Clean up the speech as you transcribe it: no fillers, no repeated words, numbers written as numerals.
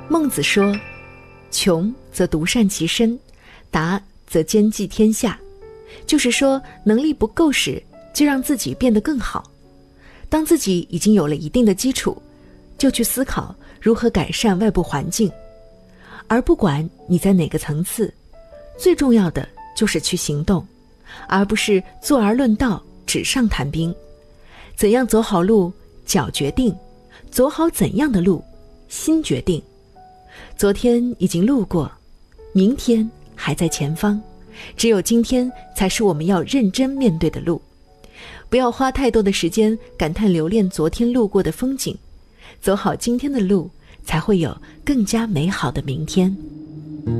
孟子说，穷则独善其身，达则兼济天下。就是说，能力不够时，就让自己变得更好。当自己已经有了一定的基础，就去思考如何改善外部环境。而不管你在哪个层次，最重要的就是去行动，而不是坐而论道，纸上谈兵。怎样走好路，脚决定；走好怎样的路，心决定。昨天已经路过，明天还在前方，只有今天才是我们要认真面对的路。不要花太多的时间感叹留恋昨天路过的风景，走好今天的路，才会有更加美好的明天。